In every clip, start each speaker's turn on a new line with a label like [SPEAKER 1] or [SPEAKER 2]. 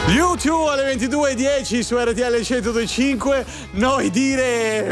[SPEAKER 1] YouTube alle 22:10 su RTL 102.5. Noi dire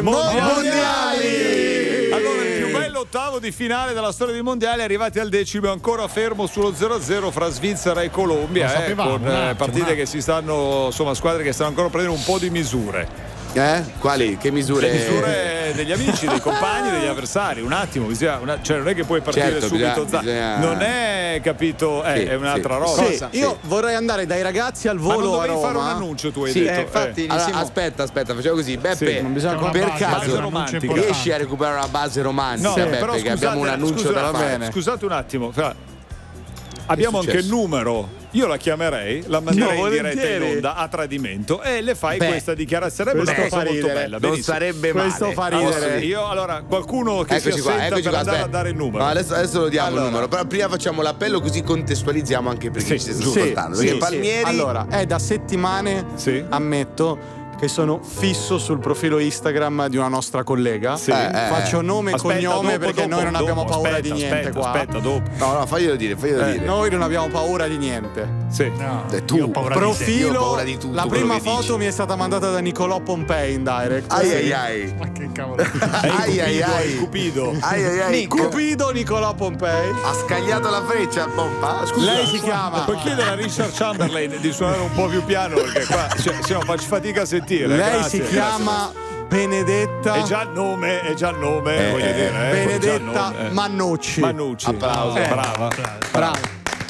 [SPEAKER 1] mondiali.
[SPEAKER 2] Allora, il più bello ottavo di finale della storia dei mondiali, arrivati al decimo, ancora fermo sullo 0-0 fra Svizzera e Colombia, con partite che si stanno, insomma, squadre che stanno ancora prendendo un po' di misure.
[SPEAKER 3] Quali? Che misure?
[SPEAKER 2] Le misure degli amici, dei compagni, degli avversari. Un attimo, cioè non è che puoi partire subito.
[SPEAKER 3] Bisogna...
[SPEAKER 2] Non è capito, è un'altra roba.
[SPEAKER 1] Sì, io vorrei andare dai ragazzi al volo a Roma.
[SPEAKER 2] Fare un annuncio, tu hai
[SPEAKER 3] detto.
[SPEAKER 2] Infatti,
[SPEAKER 3] allora, aspetta, facciamo così. Beppe,
[SPEAKER 1] non bisogna
[SPEAKER 3] per caso riesci a recuperare una base romantica?
[SPEAKER 2] No,
[SPEAKER 3] Beppe,
[SPEAKER 2] però
[SPEAKER 3] che abbiamo un annuncio da fare.
[SPEAKER 2] Scusate un attimo. Abbiamo anche il numero. Io la chiamerei, la manderei in diretta in onda a tradimento e le fai questa dichiarazione. Sarebbe una cosa molto bella.
[SPEAKER 3] Non sarebbe male.
[SPEAKER 1] Questo fa ridere.
[SPEAKER 2] Io allora qualcuno che
[SPEAKER 3] eccoci
[SPEAKER 2] si assenta per andare a dare il numero.
[SPEAKER 3] No, adesso lo diamo il numero, però prima facciamo l'appello così contestualizziamo anche per chi ci sta ascoltando. Perché Palmieri
[SPEAKER 1] allora è da settimane, ammetto, che sono fisso sul profilo Instagram di una nostra collega. Faccio nome e cognome perché noi non abbiamo paura di niente qua.
[SPEAKER 2] Aspetta, dopo.
[SPEAKER 3] No, faglielo dire.
[SPEAKER 1] Noi non abbiamo paura di niente.
[SPEAKER 2] Sì.
[SPEAKER 4] No,
[SPEAKER 3] tu
[SPEAKER 4] ho paura
[SPEAKER 1] profilo,
[SPEAKER 3] di paura di tutto.
[SPEAKER 1] la prima foto mi è stata mandata da Nicolò Pompei in direct.
[SPEAKER 3] Ai.
[SPEAKER 4] Ma che cavolo.
[SPEAKER 2] Cupido.
[SPEAKER 1] Cupido Nicolò Pompei.
[SPEAKER 3] Ha scagliato la freccia, pompa. Scusa.
[SPEAKER 1] Lei si chiama.
[SPEAKER 2] Puoi chiedere a Richard Chamberlain di suonare un po' più piano perché qua faccio fatica a sentire.
[SPEAKER 1] Lei si chiama Benedetta.
[SPEAKER 2] È già il nome, voglio dire.
[SPEAKER 1] Benedetta Mannucci.
[SPEAKER 2] Applauso, brava.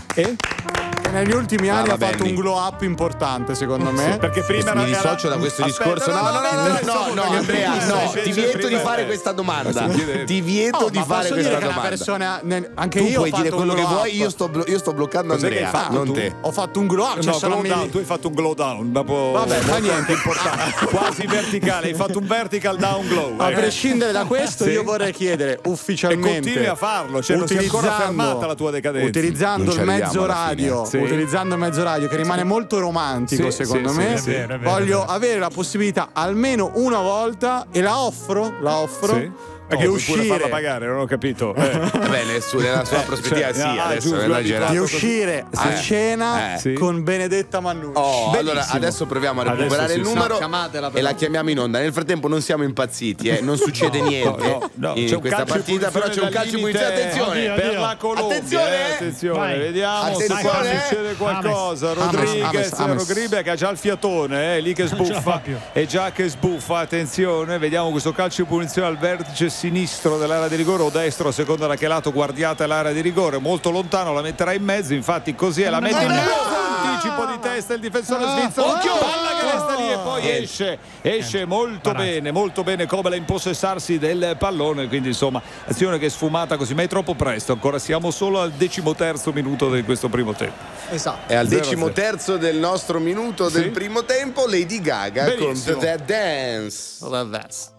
[SPEAKER 1] Negli ultimi anni ha fatto un glow up importante, secondo me.
[SPEAKER 2] Perché prima
[SPEAKER 3] mi dissocio da questo discorso. No, Andrea, ti vieto di fare questa domanda. Ti vieto di fare questa domanda.
[SPEAKER 1] Anche
[SPEAKER 3] tu
[SPEAKER 1] io
[SPEAKER 3] puoi dire quello che vuoi, io sto bloccando Andrea, non te.
[SPEAKER 1] Ho fatto un glow up.
[SPEAKER 2] Tu hai fatto un glow down.
[SPEAKER 1] Vabbè, fa niente,
[SPEAKER 2] importante. Quasi verticale, hai fatto un vertical down glow.
[SPEAKER 1] A prescindere da questo, io vorrei chiedere ufficialmente.
[SPEAKER 2] E continui a farlo, non si è ancora fermata la tua decadenza.
[SPEAKER 1] Utilizzando il mezzo radio. Utilizzando il mezzo radio che rimane molto romantico, secondo me. Voglio avere la possibilità almeno una volta e la offro
[SPEAKER 2] Perché uscire farla pagare, non ho capito.
[SPEAKER 3] Bene, nella sua prospettiva
[SPEAKER 1] di uscire a cena con Benedetta Mannucci.
[SPEAKER 3] Allora adesso proviamo a recuperare il numero e la chiamiamo in onda. Nel frattempo non siamo impazziti, non succede niente in questa partita, però c'è un calcio in punizione. Attenzione
[SPEAKER 2] per la Colombia. Attenzione, vediamo se qua succede qualcosa. Rodriguez che ha già il fiatone, lì che sbuffa. È già che sbuffa, attenzione, vediamo questo calcio in punizione al vertice sinistro dell'area di rigore o destro a seconda da che lato guardiate l'area di rigore, molto lontano, la metterà in mezzo, infatti così è, la mette in mezzo, anticipo di testa il difensore svizzero, palla che resta lì e poi esce molto bene Kobel a impossessarsi del pallone, quindi insomma azione che è sfumata così, ma è troppo presto, ancora siamo solo al 13° minuto di questo primo tempo.
[SPEAKER 3] Esatto. È al 13° del nostro minuto del primo tempo, Lady Gaga con The Dance.